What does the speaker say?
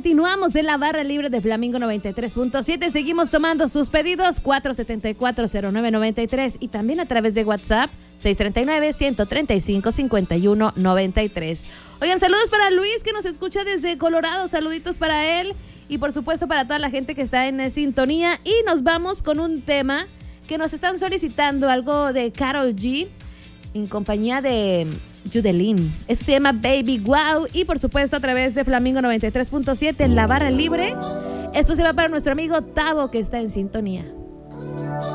continuamos en la barra libre de Flamingo 93.7. Seguimos tomando sus pedidos 474-0993 y también a través de WhatsApp 639-135-5193. Oigan, saludos para Luis que nos escucha desde Colorado. Saluditos para él y por supuesto para toda la gente que está en sintonía. Y nos vamos con un tema que nos están solicitando, algo de Karol G en compañía de Yudelin. Esto se llama Baby Wow y por supuesto a través de Flamingo 93.7 en la barra libre. Esto se va para nuestro amigo Tavo que está en sintonía.